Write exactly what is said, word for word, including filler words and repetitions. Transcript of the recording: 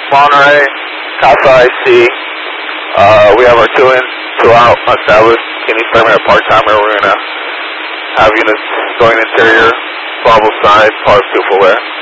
Monterey, Casa I C. Uh, we have our two in, two out established. Kenny Fairman, part-timer. We're going to have units going interior, Bravo side, part two full air.